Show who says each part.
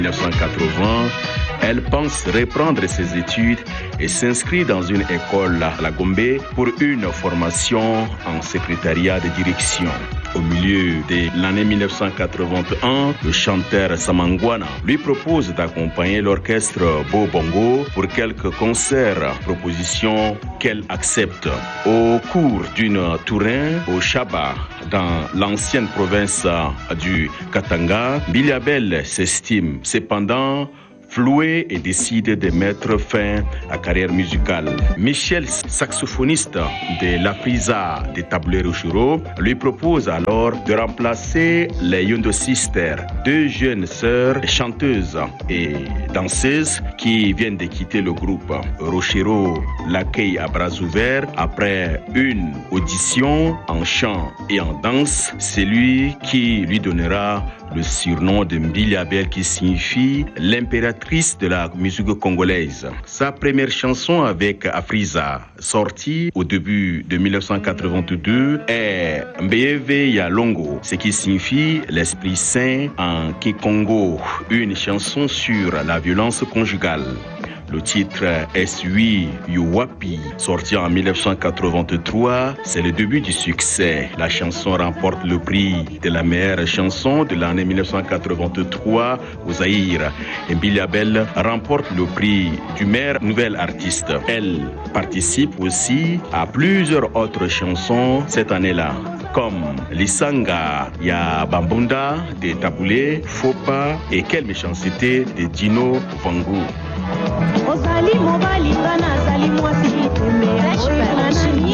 Speaker 1: 1980, elle pense reprendre ses études et s'inscrit dans une école à la Gombe pour une formation en secrétariat de direction. Au milieu de l'année 1981, le chanteur Samangwana lui propose d'accompagner l'orchestre Beau Bongo pour quelques concerts, proposition qu'elle accepte. Au cours d'une tournée au Chaba, dans l'ancienne province du Katanga, Billy Abel s'estime cependant floué et décide de mettre fin à la carrière musicale. Michel, saxophoniste de la Frisa de Taboulé-Rochero, lui propose alors de remplacer les Yondo Sisters, deux jeunes sœurs chanteuses et danseuses qui viennent de quitter le groupe. Rochero l'accueille à bras ouverts après une audition en chant et en danse. C'est lui qui lui donnera le surnom de Mbili Abel qui signifie l'impératrice de la musique congolaise. Sa première chanson avec Afriza, sortie au début de 1982, est Mbeve Yalongo, ce qui signifie l'Esprit Saint en Kikongo, une chanson sur la violence conjugale. Le titre S8 Yuwapi, sorti en 1983, c'est le début du succès. La chanson remporte le prix de la meilleure chanson de l'année 1983 au Zaïre. Et Mbili Abel remporte le prix du meilleur nouvel artiste. Elle participe aussi à plusieurs autres chansons cette année-là, comme Lisanga Ya Bambunda de Taboulé, Fopa et Quelle méchanceté de Dino Vangu.